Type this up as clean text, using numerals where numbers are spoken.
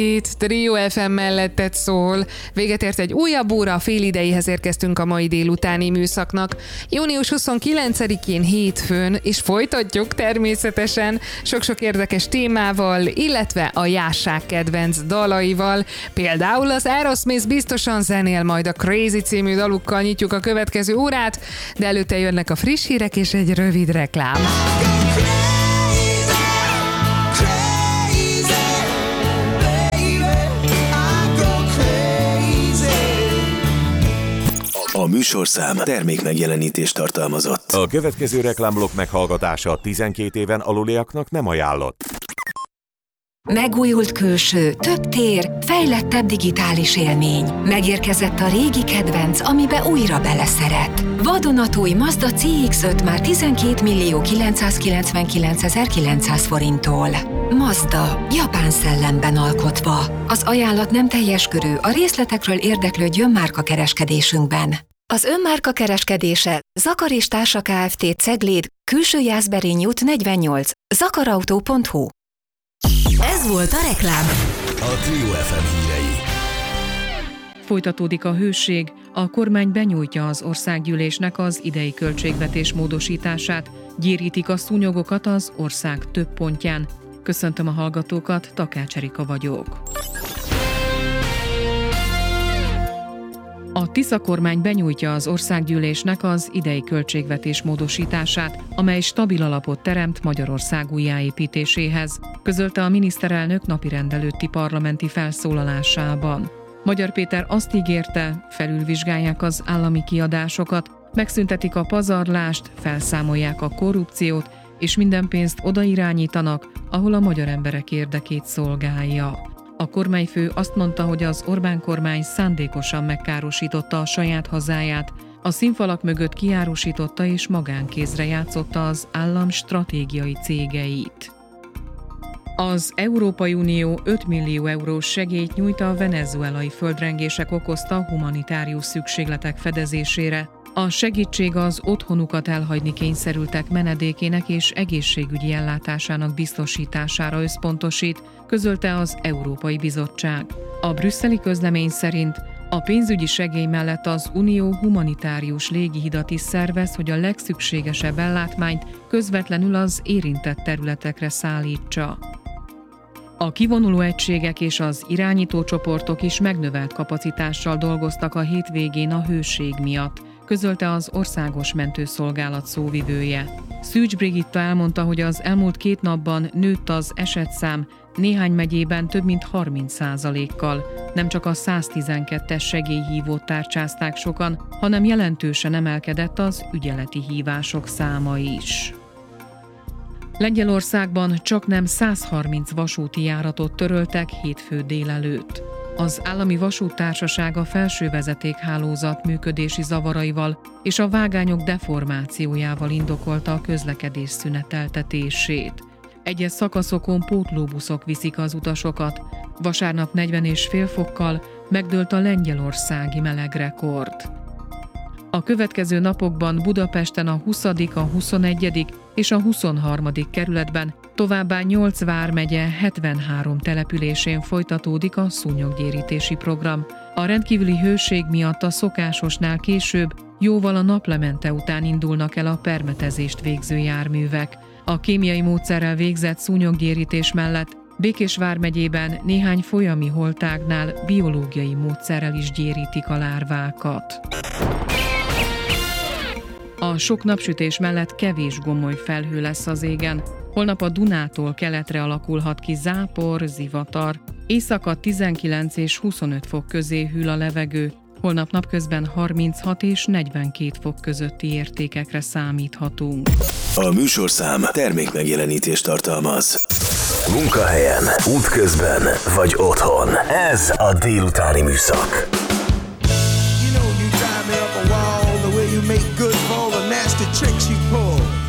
Itt Trio FM mellettet szól. Véget ért egy újabb óra, fél idejéhez érkeztünk a mai délutáni műszaknak. Június 29-én hétfőn, és folytatjuk természetesen sok-sok érdekes témával, illetve a Jássák kedvenc dalaival. Például az Aerosmith biztosan zenél, majd a Crazy című dalukkal nyitjuk a következő órát, de előtte jönnek a friss hírek és egy rövid reklám. A műsorszám termékmegjelenítést tartalmazott. A következő reklámblokk meghallgatása 12 éven aluliaknak nem ajánlott. Megújult külső, több tér, fejlettebb digitális élmény. Megérkezett a régi kedvenc, amibe újra beleszeret. Vadonatúj Mazda CX-5 már 12.999.900 forinttól. Mazda, japán szellemben alkotva. Az ajánlat nem teljes körű, a részletekről érdeklődjön márkakereskedésünkben. Az önmárka kereskedése Zakar és Társa Kft. Cegléd, Külső Jászberény út 48, zakarautó.hu. Ez volt a reklám. A Trio FM hírei. Folytatódik a hőség, a kormány benyújtja az országgyűlésnek az idei költségvetés módosítását, gyérítik a szúnyogokat az ország több pontján. Köszöntöm a hallgatókat, Takács Erika vagyok. A Tisza kormány benyújtja az országgyűlésnek az idei költségvetés módosítását, amely stabil alapot teremt Magyarország újjáépítéséhez, közölte a miniszterelnök napirendelőtti parlamenti felszólalásában. Magyar Péter azt ígérte, felülvizsgálják az állami kiadásokat, megszüntetik a pazarlást, felszámolják a korrupciót, és minden pénzt oda irányítanak, ahol a magyar emberek érdekét szolgálja. A kormányfő azt mondta, hogy az Orbán kormány szándékosan megkárosította a saját hazáját, a színfalak mögött kiárusította és magánkézre játszotta az állam stratégiai cégeit. Az Európai Unió 5 millió eurós segélyt nyújt a venezuelai földrengések okozta humanitárius szükségletek fedezésére. A segítség az otthonukat elhagyni kényszerültek menedékének és egészségügyi ellátásának biztosítására összpontosít, közölte az Európai Bizottság. A brüsszeli közlemény szerint a pénzügyi segély mellett az Unió humanitárius légihidat is szervez, hogy a legszükségesebb ellátmányt közvetlenül az érintett területekre szállítsa. A kivonuló egységek és az irányítócsoportok is megnövelt kapacitással dolgoztak a hétvégén a hőség miatt, közölte az Országos Mentőszolgálat szóvivője. Szűcs Brigitta elmondta, hogy az elmúlt 2 napban nőtt az esetszám, néhány megyében több mint 30%-kal. Nem csak a 112-es segélyhívót tárcsázták sokan, hanem jelentősen emelkedett az ügyeleti hívások száma is. Lengyelországban csaknem 130 vasúti járatot töröltek hétfő délelőtt. Az állami vasúttársaság a felső vezetékhálózat működési zavaraival és a vágányok deformációjával indokolta a közlekedés szüneteltetését. Egyes szakaszokon pótlóbuszok viszik az utasokat. Vasárnap 40,5 fokkal megdőlt a lengyelországi melegrekord. A következő napokban Budapesten a 20., a 21. és a 23. kerületben, továbbá 8 vármegye 73 településén folytatódik a szúnyoggyérítési program. A rendkívüli hőség miatt a szokásosnál később, jóval a naplemente után indulnak el a permetezést végző járművek. A kémiai módszerrel végzett szúnyoggyérítés mellett Békés vármegyében néhány folyami holtágnál biológiai módszerrel is gyérítik a lárvákat. A sok napsütés mellett kevés gomoly felhő lesz az égen. Holnap a Dunától keletre alakulhat ki zápor, zivatar. Éjszaka 19 és 25 fok közé hűl a levegő. Holnap napközben 36 és 42 fok közötti értékekre számíthatunk. A műsorszám termékmegjelenítést tartalmaz. Munkahelyen, útközben vagy otthon. Ez a délutáni műszak. You know you drive me up a wall, the way you make good for all the nasty tricks you